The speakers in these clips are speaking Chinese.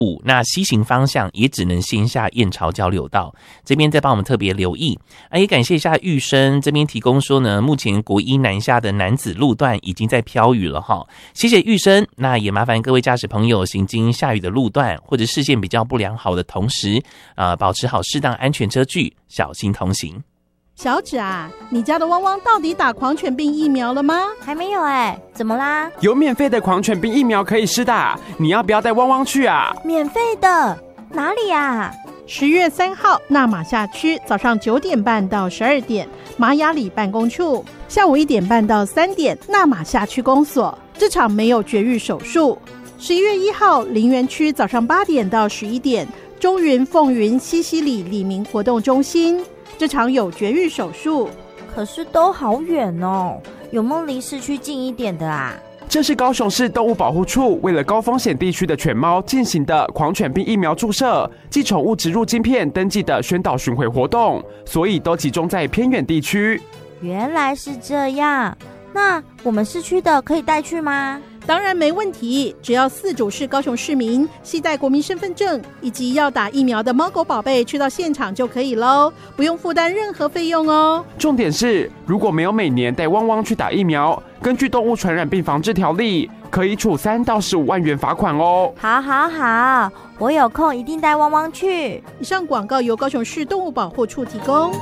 5，那西行方向也只能先下燕巢交流道，这边再帮我们特别留意。也感谢一下玉生这边提供说呢，目前国一南下的楠梓路段已经在飘雨了哈，谢谢玉生。那也麻烦各位驾驶朋友行经下雨的路段或者视线比较不良好的同时，保持好适当安全车距，小心同行。 小芷啊，你家的汪汪到底打狂犬病疫苗了吗？ 还没有怎么啦？ 有免费的狂犬病疫苗可以施打，你要不要带汪汪去啊？ 免费的？哪里啊 ？10月3号，那马夏区早上9点半到12点，马雅里办公处；下午1点半到3点，那马夏区公所。这场没有绝育手术。11月1号，林园区早上8点到11点，中云、凤云、西西里里民活动中心。这场有绝育手术。 可是都好远哦，有没有离市区近一点的啊？ 这是高雄市动物保护处为了高风险地区的犬猫进行的狂犬病疫苗注射及宠物植入晶片登记的宣导巡回活动，所以都集中在偏远地区。 原来是这样，那我们市区的可以带去吗？ 当然没问题，只要饲主是高雄市民，携带国民身份证以及要打疫苗的猫狗宝贝去到现场就可以咯，不用负担任何费用哦。 重点是，如果没有每年带汪汪去打疫苗，根据动物传染病防治条例，可以处3到15万元罚款哦。 好，我有空一定带汪汪去。 以上广告由高雄市动物保护处提供。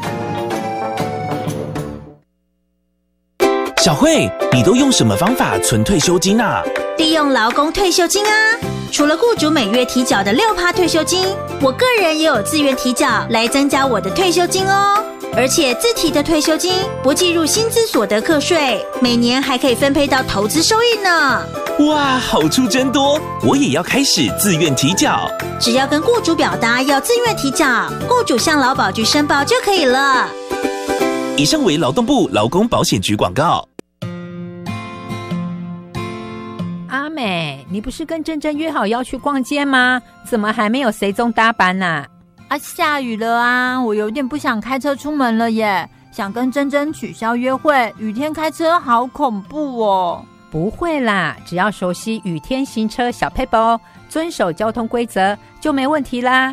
小慧，你都用什么方法存退休金啊？ 利用劳工退休金啊！除了雇主每月提缴的6%退休金，我个人也有自愿提缴来增加我的退休金哦。而且自提的退休金不计入薪资所得课税，每年还可以分配到投资收益呢。 哇，好处真多！我也要开始自愿提缴。 只要跟雇主表达要自愿提缴，雇主向劳保局申报就可以了。 以上为劳动部劳工保险局广告。 阿美，你不是跟珍珍约好要去逛街吗？怎么还没有随踪搭班啊？ 下雨了啊，我有点不想开车出门了耶，想跟珍珍取消约会，雨天开车好恐怖哦。 不会啦，只要熟悉雨天行车小撇步，遵守交通规则就没问题啦。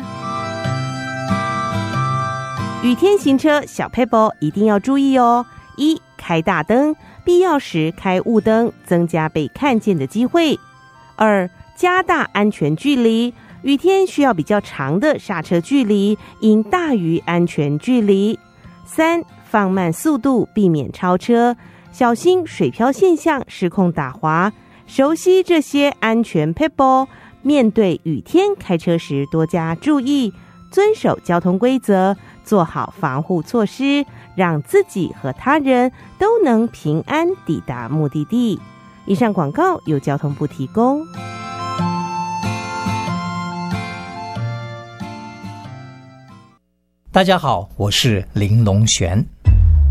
雨天行车小撇步一定要注意哦。1. 开大灯，必要时开雾灯，增加被看见的机会。2. 加大安全距离，雨天需要比较长的刹车距离，应大于安全距离。3. 放慢速度，避免超车，小心水漂现象，失控打滑。熟悉这些安全撇步，面对雨天开车时多加注意，遵守交通规则，做好防护措施，让自己和他人都能平安抵达目的地。以上广告由交通部提供。 大家好，我是林龙璇。